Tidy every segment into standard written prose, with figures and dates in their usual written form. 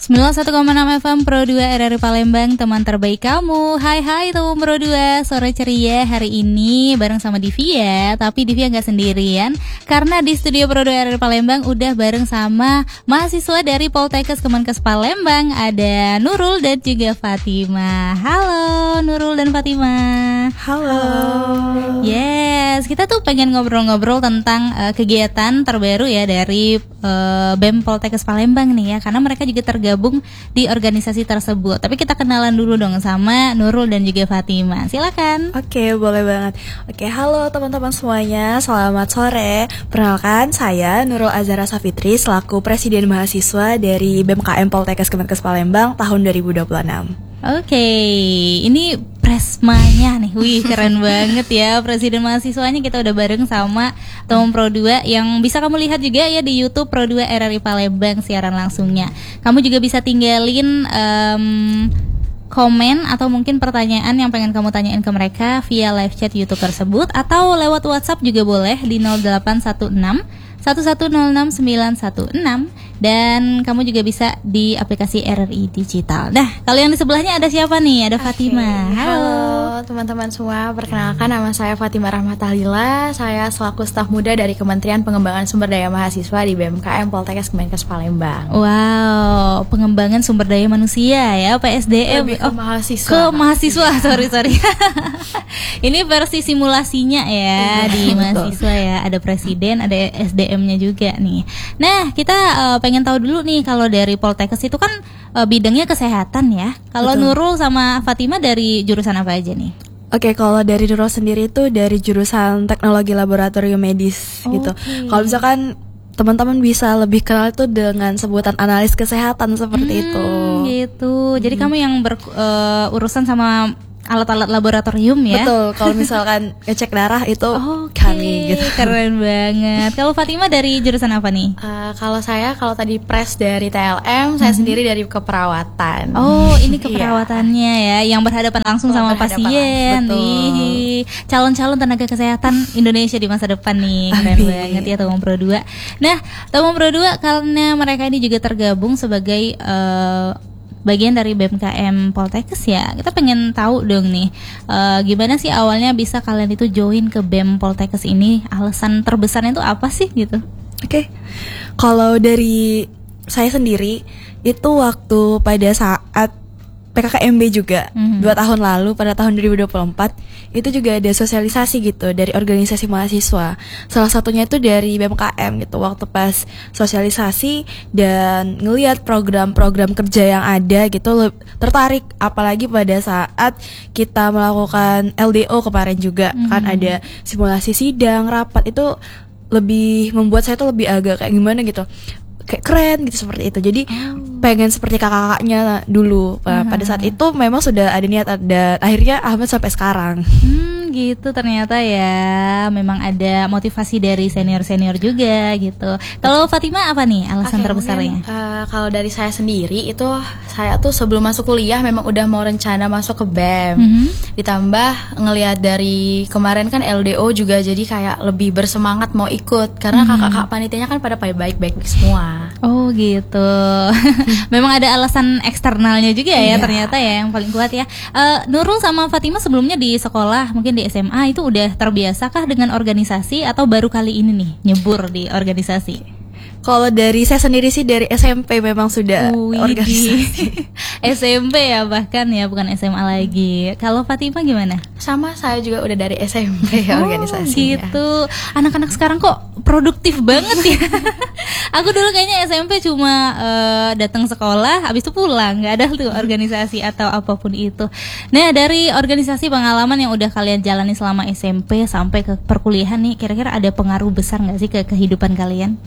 91,6 FM Pro 2 RRI Palembang, teman terbaik kamu. Hai teman Pro 2, sore ceria hari ini bareng sama Divi ya. Tapi Divi gak sendirian, karena di studio Pro 2 RRI Palembang udah bareng sama mahasiswa dari Poltekkes Kemenkes Palembang. Ada Nurul dan juga Fatima. Halo Nurul dan Fatima. Halo. Yes, kita tuh pengen ngobrol-ngobrol tentang kegiatan terbaru ya dari BEM Poltekkes Palembang nih ya, karena mereka juga tergabung di organisasi tersebut. Tapi kita kenalan dulu dong sama Nurul dan juga Fatima. Silakan. Oke, boleh banget. Oke, halo teman-teman semuanya. Selamat sore. Perkenalkan, saya Nurul Azhara Safitri selaku Presiden Mahasiswa dari BEMKM Poltekkes Kemenkes Palembang tahun 2026. Oke, ini presmanya nih. Wih, keren banget ya presiden mahasiswanya. Kita udah bareng sama teman Pro 2 yang bisa kamu lihat juga ya di YouTube Pro 2 RRI Palembang siaran langsungnya. Kamu juga bisa tinggalin komen atau mungkin pertanyaan yang pengen kamu tanyain ke mereka via live chat YouTube tersebut, atau lewat WhatsApp juga boleh di 0816 1106916, dan kamu juga bisa di aplikasi RRI Digital. Nah, kalau yang di sebelahnya ada siapa nih? Ada Fatima. Halo teman-teman semua, perkenalkan nama saya Fatima Rahmatalila. Saya selaku staf muda dari Kementerian Pengembangan Sumber Daya Mahasiswa di BEMKM Poltekkes Kemenkes Palembang. Wow, pengembangan sumber daya manusia ya, PSDM. Lebih ke mahasiswa. Ke mahasiswa, sorry. Ini versi simulasinya ya, di mahasiswa ya. Ada presiden, ada SDM-nya juga nih. Nah, kita pengen tahu dulu nih, kalau dari Poltekkes itu kan bidangnya kesehatan ya. Kalau Nurul sama Fatima dari jurusan apa aja nih? Oke, kalau dari Nurul sendiri itu dari jurusan Teknologi Laboratorium Medis gitu. Kalau misalkan teman-teman bisa lebih kenal itu dengan sebutan analis kesehatan seperti itu. Gitu. Jadi kamu yang berurusan sama alat-alat laboratorium ya? Betul, kalau misalkan ngecek darah itu kami gitu. Keren banget. Kalau Fatima dari jurusan apa nih? Kalau tadi pres dari TLM, saya sendiri dari keperawatan. Oh, ini keperawatannya ya, yang berhadapan langsung sama pasien. Wih, calon-calon tenaga kesehatan Indonesia di masa depan nih. Keren banget ya teman Pro 2. Nah, teman Pro 2 karena mereka ini juga tergabung sebagai bagian dari BEMKM Poltekkes ya, kita pengen tahu dong nih, gimana sih awalnya bisa kalian itu join ke BEM Poltekkes ini? Alasan terbesarnya itu apa sih gitu? Oke, kalau dari saya sendiri itu waktu pada saat PKKMB juga 2 tahun lalu pada tahun 2024 itu juga ada sosialisasi gitu dari organisasi mahasiswa. Salah satunya itu dari BEMKM gitu. Waktu pas sosialisasi dan ngelihat program-program kerja yang ada gitu, tertarik, apalagi pada saat kita melakukan LDO kemarin juga kan ada simulasi sidang, rapat, itu lebih membuat saya tuh lebih agak kayak gimana gitu, kayak keren gitu seperti itu. Jadi pengen seperti kakak-kakaknya dulu. Pada saat itu memang sudah ada niat, dan akhirnya Ahmad sampai sekarang. Gitu ternyata ya, memang ada motivasi dari senior-senior juga gitu. Kalau Fatima apa nih alasan terbesarnya? Kalau dari saya sendiri itu, saya tuh sebelum masuk kuliah memang udah mau rencana masuk ke BEM. Ditambah ngelihat dari kemarin kan LDO juga, jadi kayak lebih bersemangat mau ikut karena kakak-kakak panitianya kan pada baik-baik semua. Oh gitu. Memang ada alasan eksternalnya juga ya ternyata ya, yang paling kuat ya. Nurul sama Fatima sebelumnya di sekolah, mungkin di SMA itu udah terbiasakah dengan organisasi atau baru kali ini nih nyebur di organisasi? Kalau dari saya sendiri sih dari SMP memang sudah organisasi. SMP ya bahkan ya, bukan SMA lagi. Kalau Fatima gimana? Sama, saya juga udah dari SMP organisasi. Gitu. Anak-anak sekarang kok produktif banget ya. Aku dulu kayaknya SMP cuma datang sekolah, habis itu pulang, nggak ada tuh organisasi atau apapun itu. Nah, dari organisasi pengalaman yang udah kalian jalani selama SMP sampai ke perkuliahan nih, kira-kira ada pengaruh besar nggak sih ke kehidupan kalian?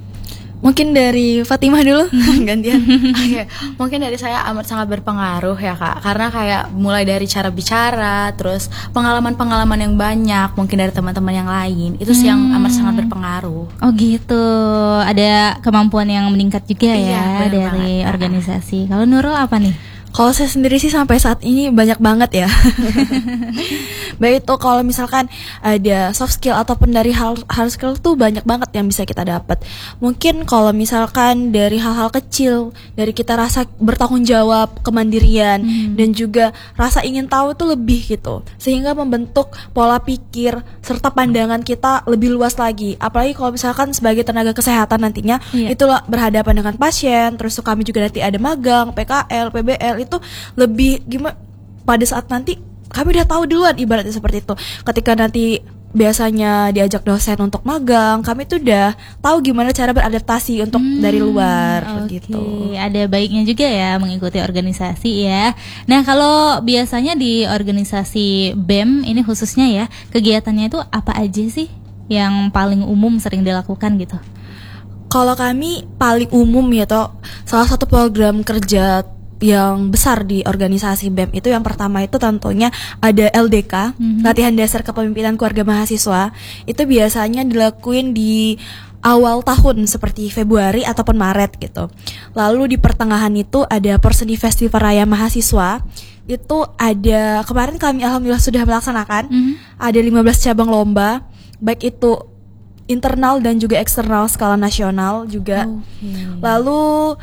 Mungkin dari Fatimah dulu, gantian. Oke, mungkin dari saya amat sangat berpengaruh ya Kak, karena kayak mulai dari cara bicara, terus pengalaman-pengalaman yang banyak mungkin dari teman-teman yang lain, itu sih yang amat sangat berpengaruh. Oh gitu, ada kemampuan yang meningkat juga ya benar dari banget. organisasi. Kalau Nurul apa nih? Kalau saya sendiri sih sampai saat ini banyak banget ya. Baik itu kalau misalkan ada soft skill ataupun dari hard skill tuh banyak banget yang bisa kita dapat. Mungkin kalau misalkan dari hal-hal kecil, dari kita rasa bertanggung jawab, kemandirian, dan juga rasa ingin tahu itu lebih gitu, sehingga membentuk pola pikir serta pandangan kita lebih luas lagi. Apalagi kalau misalkan sebagai tenaga kesehatan nantinya itulah berhadapan dengan pasien, terus kami juga nanti ada magang, PKL, PBL, itu lebih gimana pada saat nanti kami udah tahu duluan, ibaratnya seperti itu. Ketika nanti biasanya diajak dosen untuk magang, kami tuh udah tahu gimana cara beradaptasi untuk dari luar gitu. Ada baiknya juga ya mengikuti organisasi ya. Nah, kalau biasanya di organisasi BEM ini khususnya ya, kegiatannya itu apa aja sih yang paling umum sering dilakukan gitu? Kalau kami paling umum ya toh, salah satu program kerja yang besar di organisasi BEM itu yang pertama itu tentunya ada LDK, latihan dasar kepemimpinan keluarga mahasiswa. Itu biasanya dilakuin di awal tahun seperti Februari ataupun Maret gitu. Lalu di pertengahan itu ada Perseni Festival Raya Mahasiswa. Itu ada, kemarin kami alhamdulillah sudah melaksanakan, ada 15 cabang lomba, baik itu internal dan juga eksternal skala nasional juga. Lalu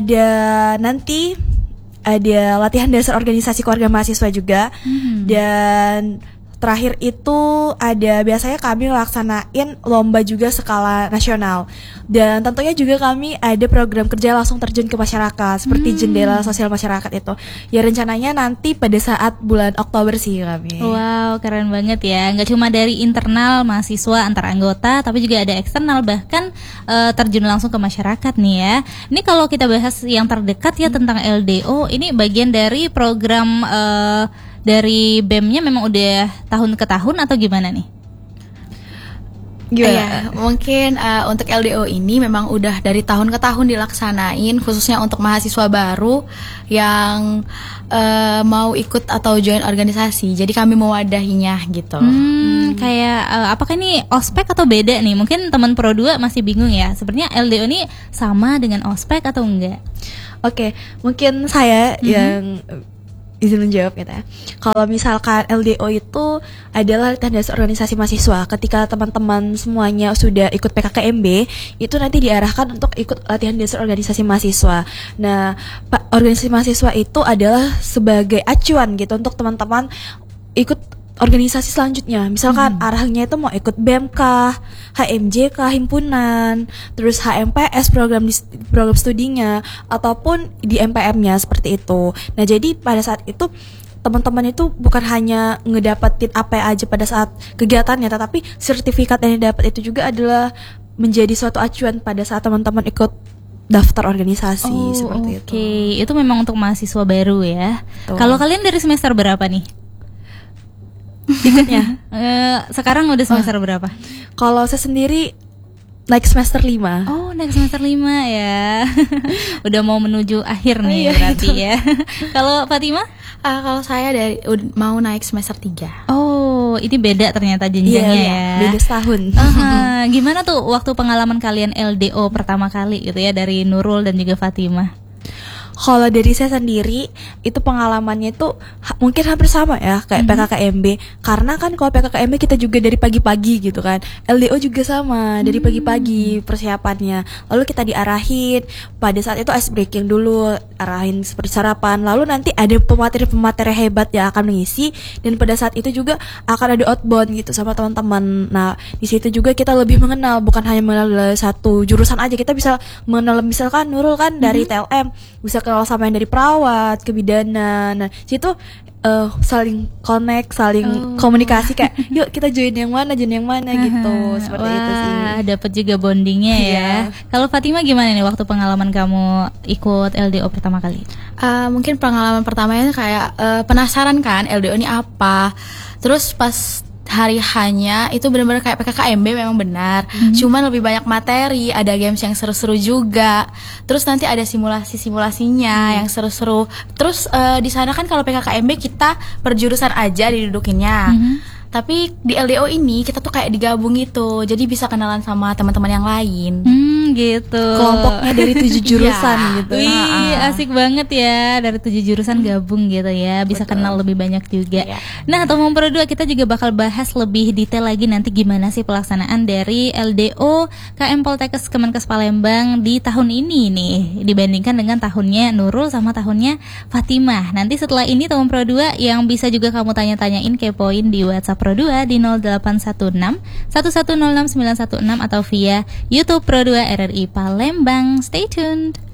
ada latihan dasar organisasi keluarga mahasiswa juga. Dan terakhir itu ada biasanya kami melaksanain lomba juga skala nasional. Dan tentunya juga kami ada program kerja langsung terjun ke masyarakat seperti jendela sosial masyarakat itu. Ya rencananya nanti pada saat bulan Oktober sih kami. Wow, keren banget ya. Nggak cuma dari internal mahasiswa antar anggota, tapi juga ada eksternal, bahkan terjun langsung ke masyarakat nih ya. Ini kalau kita bahas yang terdekat ya tentang LDO, ini bagian dari program dari BEM-nya memang udah tahun ke tahun atau gimana nih? Ya, mungkin untuk LDO ini memang udah dari tahun ke tahun dilaksanain, khususnya untuk mahasiswa baru yang mau ikut atau join organisasi. Jadi kami mewadahinya gitu. Kayak apakah ini ospek atau beda nih? Mungkin teman Pro 2 masih bingung ya. Sebenarnya LDO ini sama dengan ospek atau enggak? Oke, mungkin saya yang izin menjawab gitu ya. Kalau misalkan LDO itu adalah latihan dasar organisasi mahasiswa. Ketika teman-teman semuanya sudah ikut PKKMB, itu nanti diarahkan untuk ikut latihan dasar organisasi mahasiswa. Nah, organisasi mahasiswa itu adalah sebagai acuan gitu untuk teman-teman ikut organisasi selanjutnya. Misalkan arahnya itu mau ikut BEM kah, HMJ kah, himpunan, terus HMPS program studinya, ataupun di MPM-nya seperti itu. Nah, jadi pada saat itu teman-teman itu bukan hanya ngedapetin apa aja pada saat kegiatannya, tetapi sertifikat yang didapat itu juga adalah menjadi suatu acuan pada saat teman-teman ikut daftar organisasi seperti itu. Itu memang untuk mahasiswa baru ya. Kalau kalian dari semester berapa nih? Ikutnya sekarang udah semester berapa? Kalau saya sendiri naik semester 5. Oh, naik semester 5 ya. Udah mau menuju akhir nih berarti ya. Kalau Fatima? Kalau saya mau naik semester 3. Oh, ini beda ternyata jenjangnya ya. Beda setahun. Gimana tuh waktu pengalaman kalian LDO pertama kali gitu ya, dari Nurul dan juga Fatima? Kalau dari saya sendiri itu pengalamannya itu mungkin hampir sama ya kayak PKKMB. Karena kan kalau PKKMB kita juga dari pagi-pagi gitu kan. LDO juga sama, dari pagi-pagi persiapannya. Lalu kita diarahin pada saat itu ice breaking dulu, arahin seperti sarapan. Lalu nanti ada pemateri-pemateri hebat yang akan mengisi, dan pada saat itu juga akan ada outbound gitu sama teman-teman. Nah, di situ juga kita lebih mengenal, bukan hanya mengenal satu jurusan aja. Kita bisa mengenal, misalkan Nurul kan dari TLM, bisa kenal sama yang dari perawat, kebidanan. Nah, situ saling connect, saling komunikasi kayak yuk kita join yang mana gitu. Seperti itu sih. Dapat juga bondingnya ya. Kalau Fatima gimana nih waktu pengalaman kamu ikut LDO pertama kali? Mungkin pengalaman pertamanya kayak penasaran kan LDO ini apa. Terus pas hari hanya itu benar-benar kayak PKKMB memang benar. Cuman lebih banyak materi, ada games yang seru-seru juga. Terus nanti ada simulasinya yang seru-seru. Terus di sana kan kalau PKKMB kita per jurusan aja didudukinnya. Tapi di LDO ini kita tuh kayak digabung gitu. Jadi bisa kenalan sama teman-teman yang lain. gitu. Kelompoknya dari 7 jurusan gitu. Wih, asik banget ya, dari 7 jurusan gabung gitu ya, bisa kenal lebih banyak juga. Nah, Tomong Pro 2 kita juga bakal bahas lebih detail lagi nanti gimana sih pelaksanaan dari LDO KM Poltekkes Kemenkes Palembang di tahun ini nih dibandingkan dengan tahunnya Nurul sama tahunnya Fatimah. Nanti setelah ini Tomong Pro 2 yang bisa juga kamu tanya-tanyain, kepoin di WhatsApp Pro 2 di 0816 1106 916 atau via YouTube Pro 2 RRI Palembang. Stay tuned.